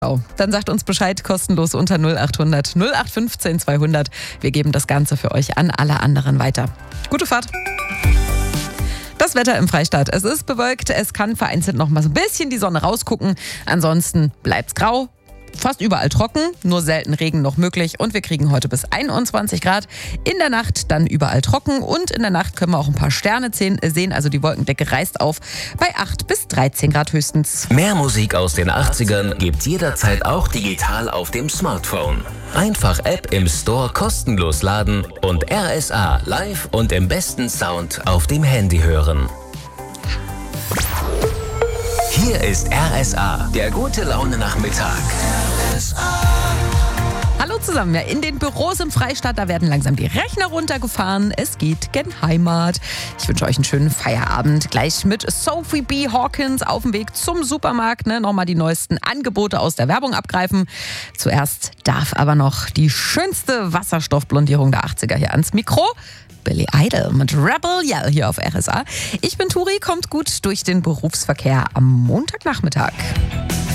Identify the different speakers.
Speaker 1: Dann sagt uns Bescheid, kostenlos unter 0800 0815 200. Wir geben das Ganze für euch an alle anderen weiter. Gute Fahrt! Das Wetter im Freistaat. Es ist bewölkt, es kann vereinzelt noch mal so ein bisschen die Sonne rausgucken. Ansonsten bleibt's grau. Fast überall trocken, nur selten Regen noch möglich und wir kriegen heute bis 21 Grad. In der Nacht dann überall trocken und in der Nacht können wir auch ein paar Sterne sehen, also die Wolkendecke reißt auf bei 8 bis 13 Grad höchstens.
Speaker 2: Mehr Musik aus den 80ern gibt's jederzeit auch digital auf dem Smartphone. Einfach App im Store kostenlos laden und RSA live und im besten Sound auf dem Handy hören. Hier ist RSA, der gute Laune-Nachmittag.
Speaker 1: Hallo zusammen, ja, in den Büros im Freistaat, da werden langsam die Rechner runtergefahren. Es geht gen Heimat. Ich wünsche euch einen schönen Feierabend. Gleich mit Sophie B. Hawkins auf dem Weg zum Supermarkt. Nochmal die neuesten Angebote aus der Werbung abgreifen. Zuerst darf aber noch die schönste Wasserstoffblondierung der 80er hier ans Mikro. Billy Idol mit Rebel Yell hier auf RSA. Ich bin Turi, kommt gut durch den Berufsverkehr am Montagnachmittag.